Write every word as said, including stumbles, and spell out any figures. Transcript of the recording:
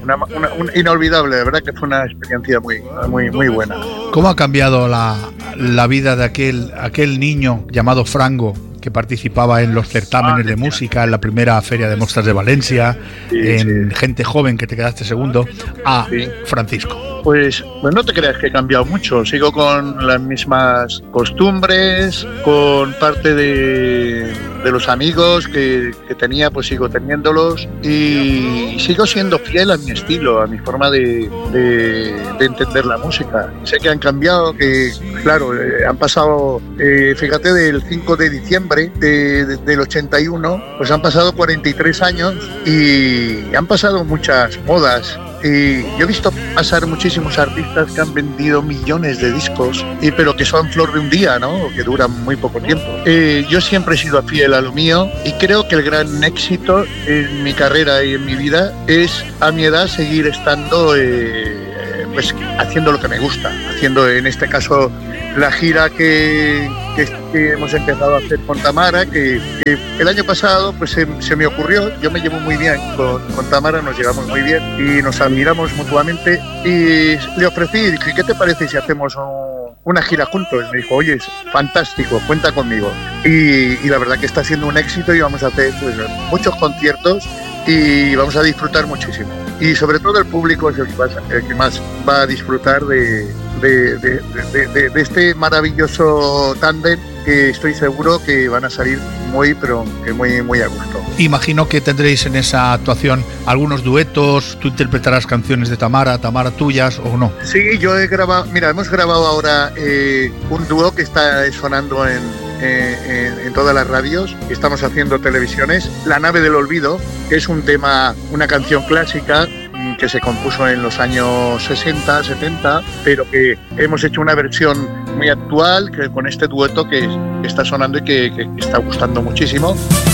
una, una, una inolvidable, de verdad que fue una experiencia muy, muy, muy buena. ¿Cómo ha cambiado la, la vida de aquel, aquel niño llamado Frango, que participaba en los certámenes de música, en la primera Feria de Mostras de Valencia, sí, en sí. Gente Joven, que te quedaste segundo, a sí. Francisco? Pues, pues no te creas que he cambiado mucho, sigo con las mismas costumbres, con parte de, de los amigos que, que tenía, pues sigo teniéndolos y sigo siendo fiel a mi estilo, a mi forma de, de, de entender la música. Sé que han cambiado, que claro, eh, han pasado, eh, fíjate, del cinco de diciembre de, de, del ochenta y uno, pues han pasado cuarenta y tres años y han pasado muchas modas. Y yo he visto pasar muchísimos artistas que han vendido millones de discos, y, pero que son flor de un día, ¿no? Que duran muy poco tiempo. Eh, yo siempre he sido fiel a lo mío y creo que el gran éxito en mi carrera y en mi vida es a mi edad seguir estando eh, pues haciendo lo que me gusta, haciendo en este caso la gira que, que, que hemos empezado a hacer con Tamara, que, que el año pasado pues se, se me ocurrió, yo me llevo muy bien con, con Tamara, nos llevamos muy bien y nos admiramos mutuamente, y le ofrecí, dije, ¿qué te parece si hacemos un, una gira juntos? Y me dijo, oye, es fantástico, cuenta conmigo. Y, y la verdad que está siendo un éxito y vamos a hacer pues, muchos conciertos y vamos a disfrutar muchísimo. Y sobre todo el público es el que, va, el que más va a disfrutar de, de, de, de, de, de este maravilloso tándem, que estoy seguro que van a salir muy, pero que muy, muy a gusto. Imagino que tendréis en esa actuación algunos duetos, tú interpretarás canciones de Tamara, Tamara tuyas o no. Sí, yo he grabado, mira, hemos grabado ahora eh, un dúo que está sonando en, eh, en, en todas las radios, estamos haciendo televisiones, La nave del olvido, que es un tema, una canción clásica que se compuso en los años sesenta, setenta, pero que hemos hecho una versión muy actual que, con este dueto que, que está sonando y que, que está gustando muchísimo.